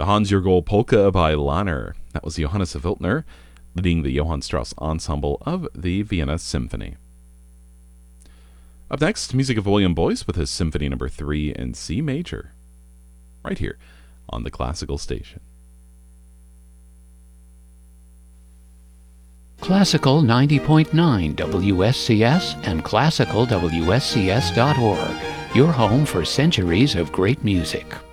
The Hans-Jürgel Polka by Lanner. That was Johannes Wiltner, leading the Johann Strauss Ensemble of the Vienna Symphony. Up next, music of William Boyce with his Symphony No. 3 in C major, right here on the Classical Station. Classical 90.9 WSCS and classicalwscs.org, your home for centuries of great music.